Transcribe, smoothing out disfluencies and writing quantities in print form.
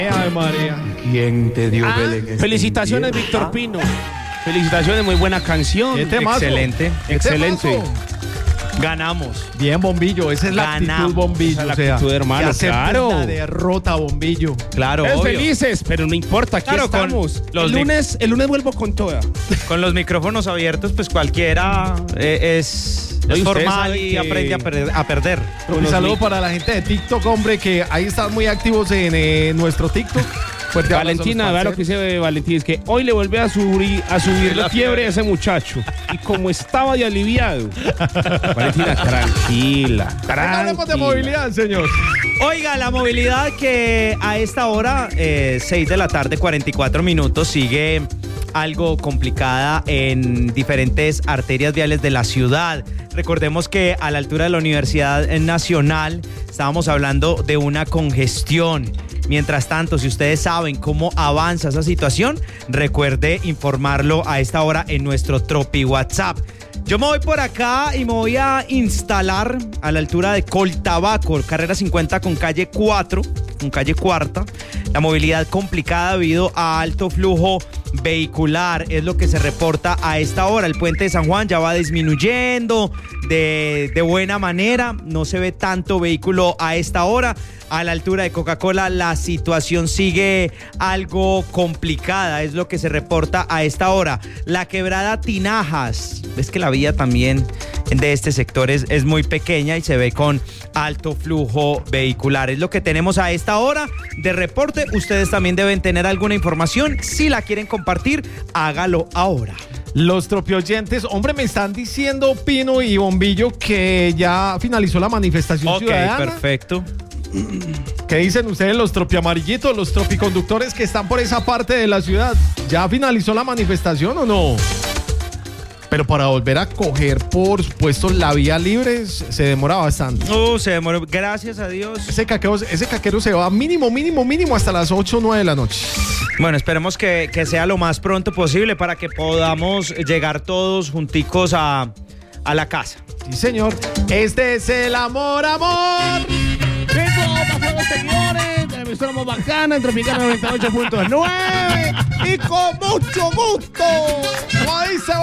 Ave María. ¿Quién te dio Belén? Felicitaciones, Víctor Pino. Felicitaciones, muy buena canción. ¿Qué temazo? Excelente, ¿Qué excelente. temazo? Ganamos. Bien, Bombillo, esa es la actitud, Ganamos. Bombillo. Esa es la actitud, hermano, que aceptes claro. la derrota, Bombillo. Claro, Es obvio. felices, pero no importa, aquí Claro, con estamos. los El lunes vuelvo con toda. Con los micrófonos abiertos, pues cualquiera es Oye, usted formal sabe y que- aprende a perder. Un saludo para la gente de TikTok, hombre, que ahí están muy activos en nuestro TikTok. Fuerte abrazo a los Valentina, vea lo que parceros. dice Valentín, es que hoy le vuelve a subir la fiebre a ese muchacho. Y como estaba de aliviado. Valentina, tranquila. Hablemos de movilidad, señor. Oiga, la movilidad que a esta hora, 6 de la tarde, 44 minutos, sigue algo complicada en diferentes arterias viales de la ciudad. Recordemos que a la altura de la Universidad Nacional estábamos hablando de una congestión. Mientras tanto, si ustedes saben cómo avanza esa situación, recuerde informarlo a esta hora en nuestro Tropi WhatsApp. Yo me voy por acá y me voy a instalar a la altura de Coltabaco, carrera 50 con calle 4, con calle cuarta. La movilidad complicada debido a alto flujo vehicular es lo que se reporta a esta hora. El puente de San Juan ya va disminuyendo de buena manera, no se ve tanto vehículo a esta hora. A la altura de Coca-Cola la situación sigue algo complicada, es lo que se reporta a esta hora. La quebrada Tinajas, ves que la vía también de este sector es muy pequeña y se ve con alto flujo vehicular. Es lo que tenemos a esta hora de reporte. Ustedes también deben tener alguna información. Si la quieren compartir, hágalo ahora. Los tropioyentes, hombre, me están diciendo Pino y Bombillo que ya finalizó la manifestación ciudadana. Perfecto. ¿Qué dicen ustedes, los tropiamarillitos, los tropiconductores que están por esa parte de la ciudad? ¿Ya finalizó la manifestación o no? Pero para volver a coger, por supuesto, la vía libre se demora bastante. Se demoró. Gracias a Dios. Ese caquero se va mínimo hasta las 8 o 9 de la noche. Bueno, esperemos que sea lo más pronto posible para que podamos llegar todos junticos a la casa. Sí, señor. Este es el amor. Pasamos, señores, de la emisora más bacana, en Tropicana 98.9 y con mucho gusto. Como dice